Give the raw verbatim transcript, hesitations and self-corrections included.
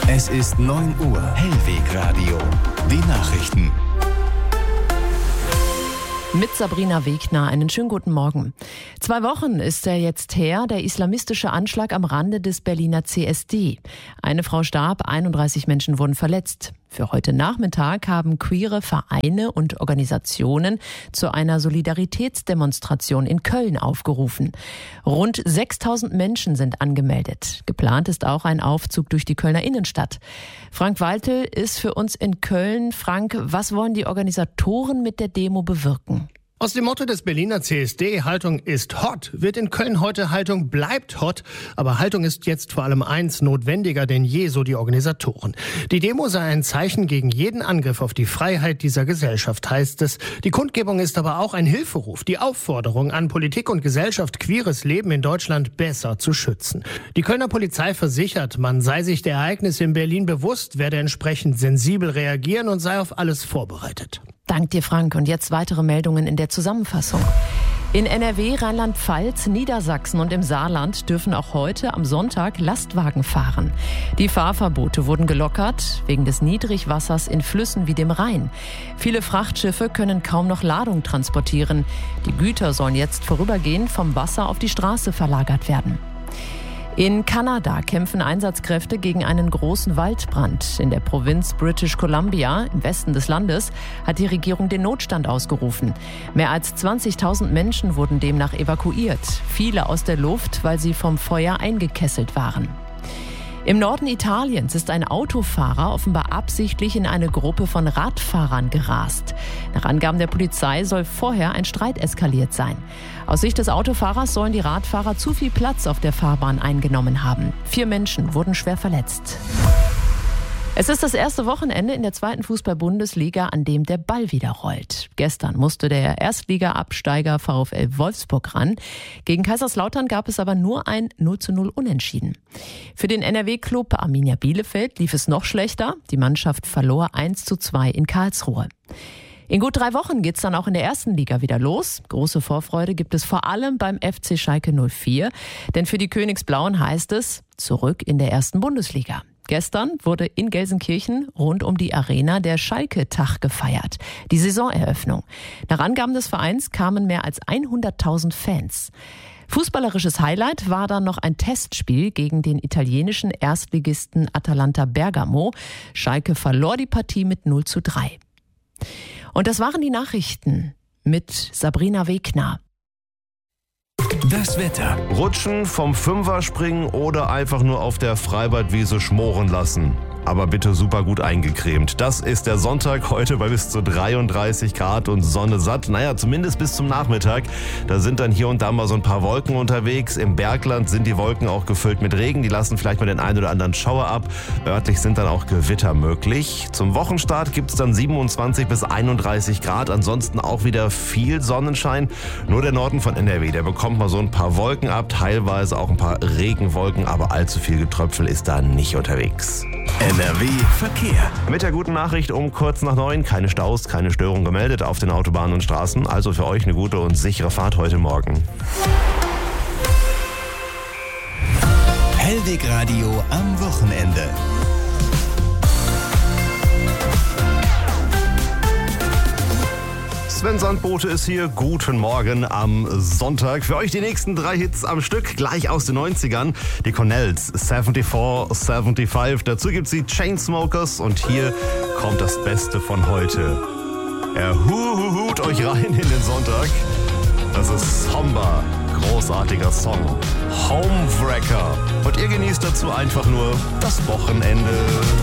Es ist neun Uhr. Hellwegradio. Die Nachrichten. Mit Sabrina Wegner, einen schönen guten Morgen. Zwei Wochen ist er jetzt her, der islamistische Anschlag am Rande des Berliner C S D. Eine Frau starb, einunddreißig Menschen wurden verletzt. Für heute Nachmittag haben queere Vereine und Organisationen zu einer Solidaritätsdemonstration in Köln aufgerufen. Rund sechstausend Menschen sind angemeldet. Geplant ist auch ein Aufzug durch die Kölner Innenstadt. Frank Waltel ist für uns in Köln. Frank, was wollen die Organisatoren mit der Demo bewirken? Aus dem Motto des Berliner C S D, Haltung ist hot, wird in Köln heute Haltung bleibt hot. Aber Haltung ist jetzt vor allem eins notwendiger denn je, so die Organisatoren. Die Demo sei ein Zeichen gegen jeden Angriff auf die Freiheit dieser Gesellschaft, heißt es. Die Kundgebung ist aber auch ein Hilferuf, die Aufforderung an Politik und Gesellschaft, queeres Leben in Deutschland besser zu schützen. Die Kölner Polizei versichert, man sei sich der Ereignisse in Berlin bewusst, werde entsprechend sensibel reagieren und sei auf alles vorbereitet. Dank dir, Frank. Und jetzt weitere Meldungen in der Zusammenfassung. In N R W, Rheinland-Pfalz, Niedersachsen und im Saarland dürfen auch heute am Sonntag Lastwagen fahren. Die Fahrverbote wurden gelockert wegen des Niedrigwassers in Flüssen wie dem Rhein. Viele Frachtschiffe können kaum noch Ladung transportieren. Die Güter sollen jetzt vorübergehend vom Wasser auf die Straße verlagert werden. In Kanada kämpfen Einsatzkräfte gegen einen großen Waldbrand. In der Provinz British Columbia, im Westen des Landes, hat die Regierung den Notstand ausgerufen. Mehr als zwanzigtausend Menschen wurden demnach evakuiert. Viele aus der Luft, weil sie vom Feuer eingekesselt waren. Im Norden Italiens ist ein Autofahrer offenbar absichtlich in eine Gruppe von Radfahrern gerast. Nach Angaben der Polizei soll vorher ein Streit eskaliert sein. Aus Sicht des Autofahrers sollen die Radfahrer zu viel Platz auf der Fahrbahn eingenommen haben. Vier Menschen wurden schwer verletzt. Es ist das erste Wochenende in der zweiten Fußball-Bundesliga, an dem der Ball wieder rollt. Gestern musste der Erstliga-Absteiger VfL Wolfsburg ran. Gegen Kaiserslautern gab es aber nur ein null zu null Unentschieden. Für den N R W-Club Arminia Bielefeld lief es noch schlechter. Die Mannschaft verlor eins zu zwei in Karlsruhe. In gut drei Wochen geht's dann auch in der ersten Liga wieder los. Große Vorfreude gibt es vor allem beim F C Schalke null vier. Denn für die Königsblauen heißt es, zurück in der ersten Bundesliga. Gestern wurde in Gelsenkirchen rund um die Arena der Schalke-Tag gefeiert, die Saisoneröffnung. Nach Angaben des Vereins kamen mehr als hunderttausend Fans. Fußballerisches Highlight war dann noch ein Testspiel gegen den italienischen Erstligisten Atalanta Bergamo. Schalke verlor die Partie mit null zu drei. Und das waren die Nachrichten mit Sabrina Wegner. Das Wetter. Rutschen, vom Fünfer springen oder einfach nur auf der Freibadwiese schmoren lassen. Aber bitte super gut eingecremt. Das ist der Sonntag heute bei bis zu dreiunddreißig Grad und Sonne satt. Naja, zumindest bis zum Nachmittag. Da sind dann hier und da mal so ein paar Wolken unterwegs. Im Bergland sind die Wolken auch gefüllt mit Regen. Die lassen vielleicht mal den einen oder anderen Schauer ab. Örtlich sind dann auch Gewitter möglich. Zum Wochenstart gibt es dann siebenundzwanzig bis einunddreißig Grad. Ansonsten auch wieder viel Sonnenschein. Nur der Norden von N R W, der bekommt mal so ein paar Wolken ab. Teilweise auch ein paar Regenwolken. Aber allzu viel Getröpfel ist da nicht unterwegs. N R W Verkehr. Mit der guten Nachricht um kurz nach neun. Keine Staus, keine Störung gemeldet auf den Autobahnen und Straßen. Also für euch eine gute und sichere Fahrt heute Morgen. Hellwegradio am Wochenende. Sven Sandbote ist hier. Guten Morgen am Sonntag. Für euch die nächsten drei Hits am Stück, gleich aus den neunzigern. Die Cornells, vierundsiebzig, fünfundsiebzig. Dazu gibt's die Chainsmokers und hier kommt das Beste von heute. Erhuhut euch rein in den Sonntag. Das ist Samba. Großartiger Song. Homewrecker. Und ihr genießt dazu einfach nur das Wochenende.